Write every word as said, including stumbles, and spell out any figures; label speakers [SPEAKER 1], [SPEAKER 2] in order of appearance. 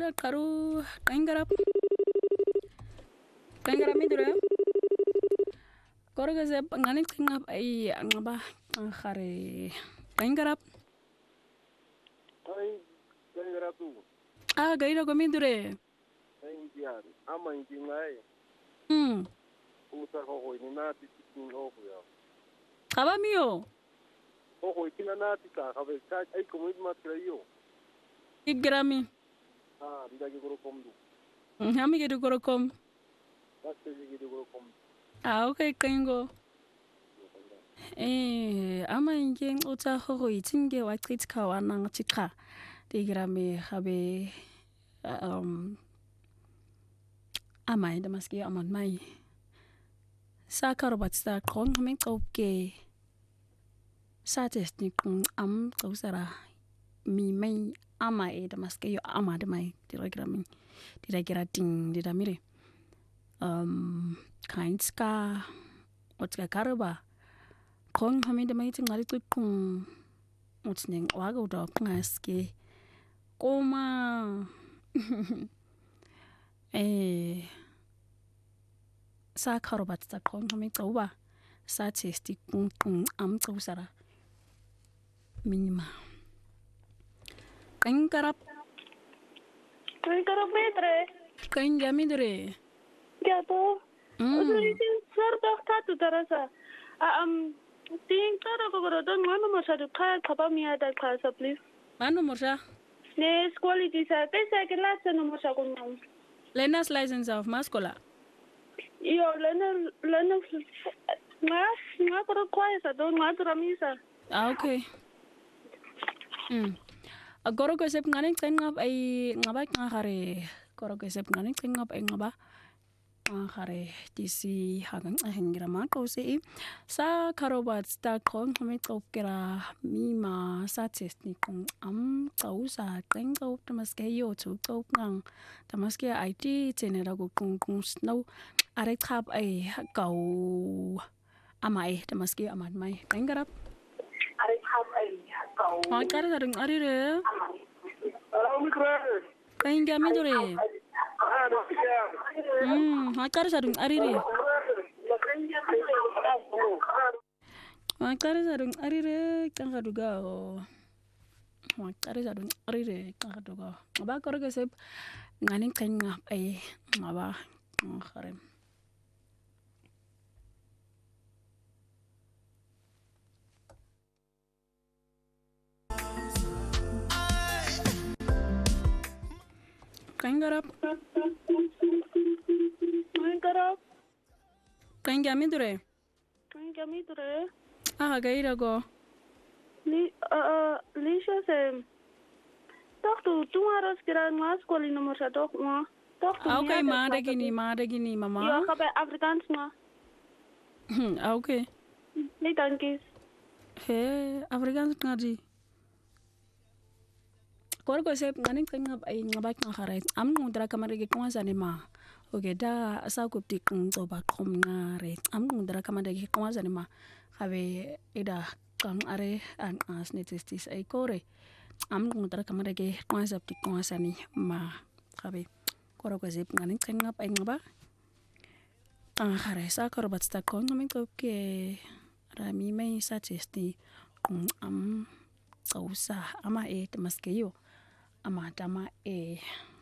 [SPEAKER 1] qaru qangarab qangarab midure korga ze ngani qingab ay ngaba khare qangarab
[SPEAKER 2] ay qangarab tu
[SPEAKER 1] ah gaira ko midure
[SPEAKER 2] ay indian ama indingai
[SPEAKER 1] hmm
[SPEAKER 2] uta ko ko ni na ti tin o ko ya
[SPEAKER 1] qaba miyo
[SPEAKER 2] o ko tina na ti ka ka be ka ay ko mit ma trayo
[SPEAKER 1] igrami
[SPEAKER 2] ah dida ke ko kom du
[SPEAKER 1] ngami ke du kom
[SPEAKER 2] ba se ke ko kom
[SPEAKER 1] ah okay qingo eh ama ingeng uta go itsinge wa qitka wa nang chika digrami habe um ama ida maski amon mai sa karobat sta kon kami kauke sa test ni kun am kausara mi mai ama ida maski yo ama de mai digrami digra ting diramire um kainska otska karoba kon kami de mai tingali tukun otning wago do ngaske koma eh sa karobat sta kon kami kauba sa testi kun kun am kausara minima kangarap
[SPEAKER 3] kangarap metre
[SPEAKER 1] kanja midre
[SPEAKER 3] क्या तो
[SPEAKER 1] mm
[SPEAKER 3] sir तो खातु तरसा um ting tara ko ro don ngano mo sa ka khaba miya da khasa please
[SPEAKER 1] manu morsa
[SPEAKER 3] ne quality sa pesa ke la sa no mo sa ko ngam
[SPEAKER 1] learner's license of maskola
[SPEAKER 3] yo lena lena nga nga ko ko sa don nga to ramisa
[SPEAKER 1] ah okay mm agoro ko sep ngani ngap ay ngaba ngare goro ko sep ngani ngap ay ngaba ngare disi hagang ahengira ma ko se sa karobat sta kon kami tokera mima sa test ni kung am kausa teng ko tamaske yo tu ko ngang tamaske it tenera go kung kung snow are khap ai kau amai tamaske amat mai tengarap
[SPEAKER 3] are khap ai kau
[SPEAKER 1] ma kar sarung arire
[SPEAKER 2] ara mi kra
[SPEAKER 1] tenga midure
[SPEAKER 2] ah no ya
[SPEAKER 1] hmm ma kar sarung arire ma kar sarung arire kan kaduga o ma kar sarung arire kan kaduga ba kor ke sep ngani kenga ai ngaba ngare kangarap
[SPEAKER 3] kangarap
[SPEAKER 1] kanga midure
[SPEAKER 3] kanga midure
[SPEAKER 1] ah gaira go
[SPEAKER 3] li uh lisha se toch tu tu aras kira mas koli nomor sa toch ma toch tu
[SPEAKER 1] okay ma de gini ma de gini mama
[SPEAKER 3] yo ka be afrikaans ma
[SPEAKER 1] okay
[SPEAKER 3] ni tankis
[SPEAKER 1] he afrikaans ngadi kor ko sep ngani kanga ay ngaba ngare am ngudra kamare ke kwasa ni ma oke da sa ko tik to ba kom ngare am ngudra kamare ke kwasa ni ma habe ida kan are an as ne testis ay kore am ngudra kamare ke kwasa tik kwasa ni ma habe kor ko sep ngani kanga ay ngaba ngare sa kor bat sta kon ngami ko ke rami mai sa testi am kausa ama e tamaske yo ama dama e